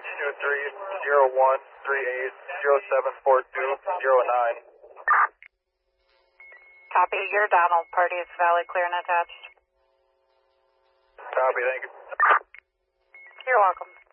623-0138-0742-09. Copy. Your Donald. Party is valid, clear and attached. Copy, thank you. You're welcome.